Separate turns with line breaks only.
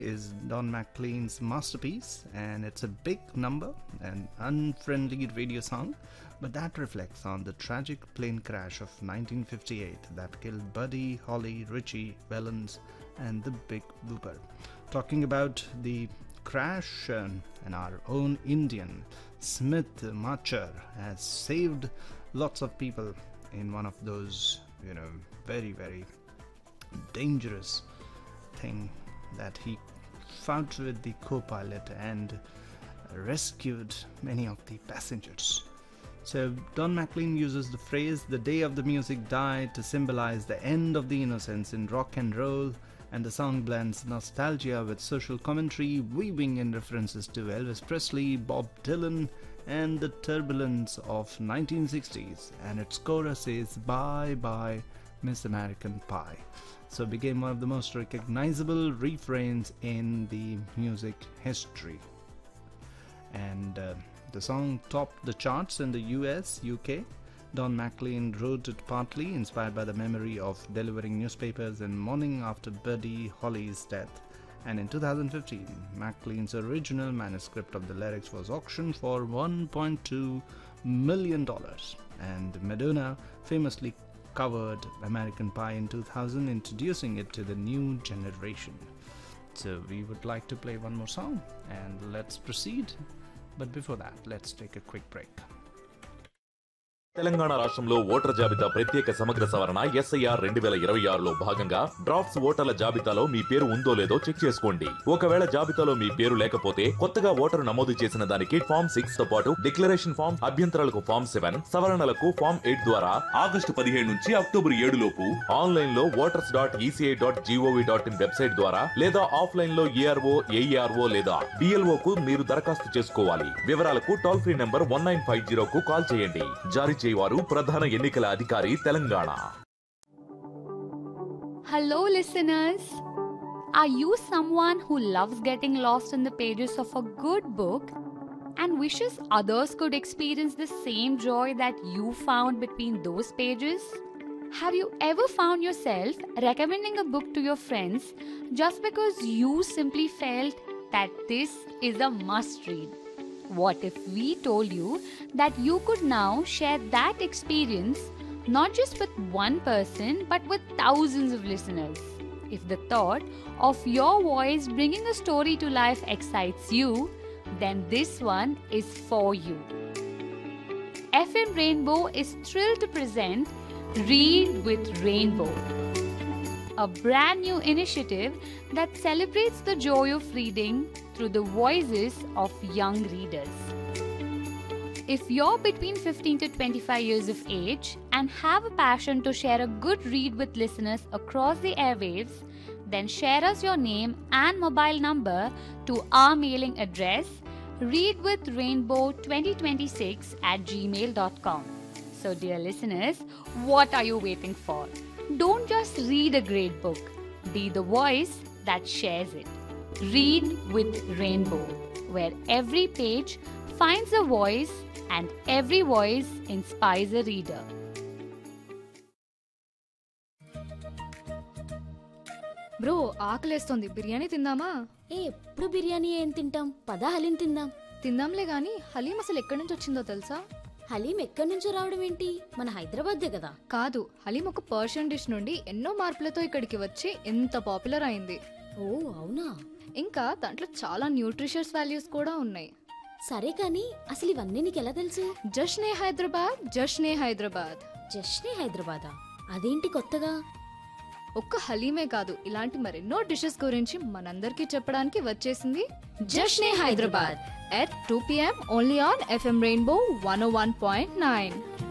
is Don McLean's masterpiece, and it's a big number, an unfriendly radio song, but that reflects on the tragic plane crash of 1958 that killed Buddy, Holly, Richie Valens, and the Big Booper. Talking about the crash, and our own Indian Smith Machar has saved lots of people in one of those, very, very dangerous thing that he fought with the co-pilot and rescued many of the passengers. So Don McLean uses the phrase "the day of the music died" to symbolize the end of the innocence in rock and roll, and the song blends nostalgia with social commentary, weaving in references to Elvis Presley, Bob Dylan, and the turbulence of 1960s, and its chorus is "Bye Bye Miss American Pie." So became one of the most recognizable refrains in the music history. And the song topped the charts in the US, UK. Don McLean wrote it partly inspired by the memory of delivering newspapers and mourning after Buddy Holly's death. And in 2015, McLean's original manuscript of the lyrics was auctioned for $1.2 million. And Madonna famously covered American Pie in 2000, introducing it to the new generation. So we would like to play one more song, and let's proceed. But before that, let's take a quick break.
Telangana రాష్ట్రంలో ఓటర్ల జాబితా ప్రత్యేక సమగ్ర సవరణ SIR 2026లో భాగంగా drafts ఓటర్ల జాబితాలో మీ పేరు ఉందో లేదో చెక్ చేసుకోండి. ఒకవేళ జాబితాలో మీ పేరు లేకపోతే కొత్తగా ఓటరు నమోదు చేసిన దానికి ఫామ్ 6 తో పాటు డిక్లరేషన్ ఫామ్, అభ్యంతరాలకు ఫామ్ 7, సవరణలకు ఫామ్ 8 ద్వారా ఆగస్టు 17 నుంచి అక్టోబర్ 7 లోపు ఆన్లైన్ లో voters.eci.gov.in వెబ్సైట్ ద్వారా లేదా ఆఫ్లైన్ లో ఏఆర్ఓ, ఏఈఆర్ఓ లేదా డిఎల్ఓ కు మీరు దరఖాస్తు చేసుకోవాలి. వివరాలకు టోల్ ఫ్రీ నంబర్ 1950 కు కాల్ చేయండి. జారీ చేయవారు ప్రధాన ఎన్నికల అధికారి Telangana.
Hello listeners. Are you someone who loves getting lost in the pages of a good book and wishes others could experience the same joy that you found between those pages? Have you ever found yourself recommending a book to your friends just because you simply felt that this is a must read? What if we told you that you could now share that experience not just with one person but with thousands of listeners? If the thought of your voice bringing a story to life excites you, then this one is for you. FM Rainbow is thrilled to present Read with Rainbow, a brand new initiative that celebrates the joy of reading through the voices of young readers. If you're between 15 to 25 years of age and have a passion to share a good read with listeners across the airwaves, then share us your name and mobile number to our mailing address readwithrainbow2026@gmail.com. So dear listeners, what are you waiting for? Don't just read a great book, be the voice that shares it. Read with Rainbow, where every page finds a voice and every voice inspires a reader.
Bro ఆకలేస్తోంది, biryani తిందామా?
ఎప్పుడు బిర్యానీ ఏం తింటాం, పద హలీం తిందాం.
తిందాంలే గాని హలీం అసలు ఎక్కడి నుంచి వచ్చిందో తెలుసా?
హలీం ఎక్కడి నుంచో రావడం ఏంటి, మన హైదరాబాద్దే కదా.
కాదు, హలీం ఒక పర్షియన్ డిష్ నుండి ఎన్నో మార్పులతో ఇక్కడికి వచ్చి ఎంత పాపులర్ అయింది.
ఓ అవునా?
ఇంకా దాంట్లో చాలా న్యూట్రిషియస్ వాల్యూస్ కూడా ఉన్నాయి.
సరే కానీ అసలు ఇవన్నీ నీకెలా తెలుసు?
జష్నే హైదరాబాద్, జష్నే హైదరాబాద్.
జష్నే హైదరాబాదా? అదేంటి కొత్తగా?
ఒక్క హలీమే కాదు, ఇలాంటి మరెన్నో డిషెస్ గురించి మనందరికీ చెప్పడానికి వచ్చేసింది జష్నే Hyderabad at 2 p.m. only on FM Rainbow 101.9.